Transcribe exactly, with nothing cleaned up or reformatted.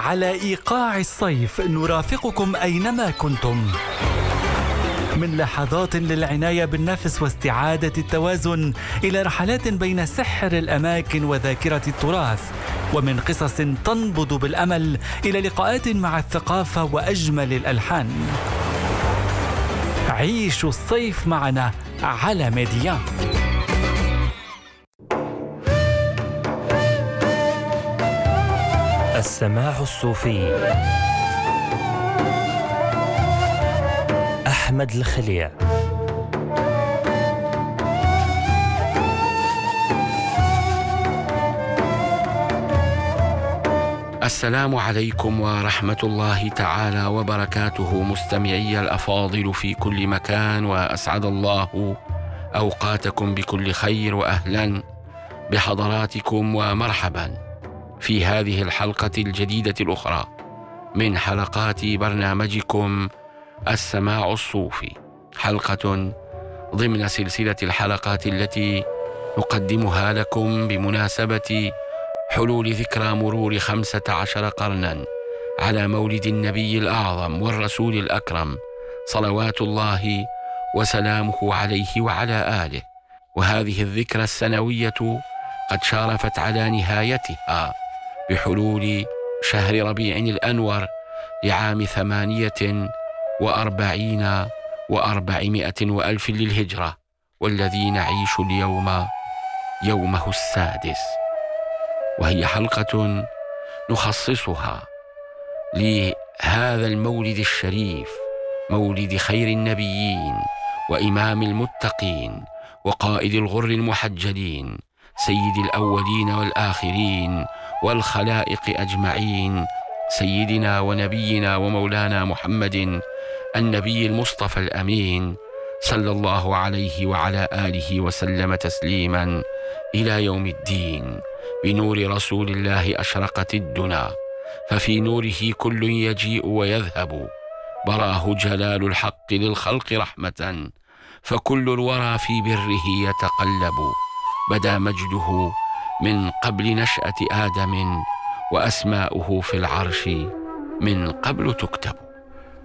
على إيقاع الصيف نرافقكم أينما كنتم، من لحظات للعناية بالنفس واستعادة التوازن إلى رحلات بين سحر الأماكن وذاكرة التراث، ومن قصص تنبض بالأمل إلى لقاءات مع الثقافة وأجمل الألحان. عيشوا الصيف معنا على ميديان. السماع الصوفي. أحمد الخليع. السلام عليكم ورحمة الله تعالى وبركاته، مستمعي الأفاضل في كل مكان، وأسعد الله أوقاتكم بكل خير، وأهلا بحضراتكم ومرحبا في هذه الحلقة الجديدة الأخرى من حلقات برنامجكم السماع الصوفي، حلقة ضمن سلسلة الحلقات التي نقدمها لكم بمناسبة حلول ذكرى مرور خمسة عشر قرنا على مولد النبي الأعظم والرسول الأكرم صلوات الله وسلامه عليه وعلى آله. وهذه الذكرى السنوية قد شارفت على نهايتها بحلول شهر ربيع الأنور لعام ثمانية وأربعين وأربعمائة وألف للهجرة، والذي نعيش اليوم يومه السادس. وهي حلقة نخصصها لهذا المولد الشريف، مولد خير النبيين وإمام المتقين وقائد الغر المحجلين، سيد الأولين والآخرين والخلائق أجمعين، سيدنا ونبينا ومولانا محمد النبي المصطفى الأمين، صلى الله عليه وعلى آله وسلم تسليما إلى يوم الدين. بنور رسول الله أشرقت الدنا، ففي نوره كل يجيء ويذهب، براه جلال الحق للخلق رحمة، فكل الورى في بره يتقلب. بدا مجده من قبل نشأة آدم، وأسماؤه في العرش من قبل تكتب.